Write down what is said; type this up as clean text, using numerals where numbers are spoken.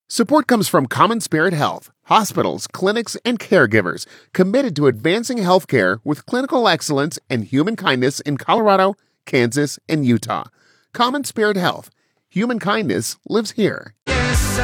Support comes from Common Spirit Health, hospitals, clinics, and caregivers committed to advancing healthcare with clinical excellence and human kindness in Colorado, Kansas, and Utah. Common Spirit Health. Human kindness lives here. Yes,